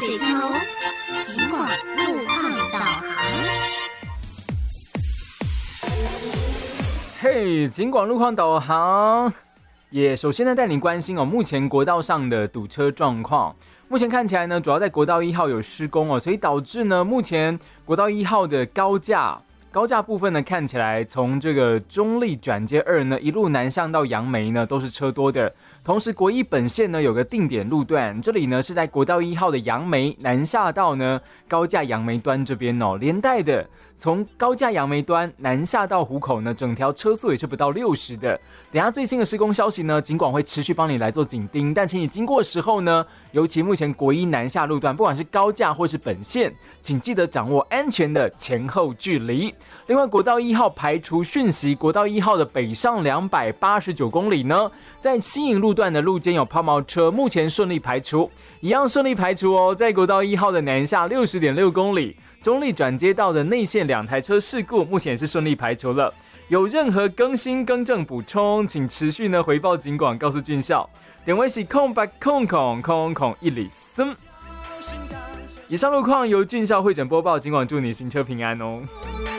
随听哦。警广路况导航。 嘿，警广路况导航也首先呢带你关心目前国道上的堵车状况。目前看起来呢，主要在国道1号有施工所以导致呢，目前国道1号的高架部分呢，看起来从这个中立转接2呢，一路南向到杨梅呢，都是车多的。同时，国一本线呢有个定点路段，这里呢是在国道1号的杨梅南下到呢高架杨梅端这边连带的从高架杨梅端南下到湖口呢，整条车速也是不到60的。等一下最新的施工消息呢，警广会持续帮你来做紧盯，但请你经过的时候呢，尤其目前国一南下路段，不管是高架或是本线，请记得掌握安全的前后距离。另外，国道1号排除讯息，国道1号的北上289公里呢，在西营路段的路肩有抛锚车，目前顺利排除，一样顺利排除在国道1号的南下60.6公里，中立转接道的内线2台车事故，目前也是顺利排除了。有任何更新、更正、补充，请持续呢回报警广，告诉军校。点位是0800000103。以上路况由军校会诊播报，警广祝你行车平安哦。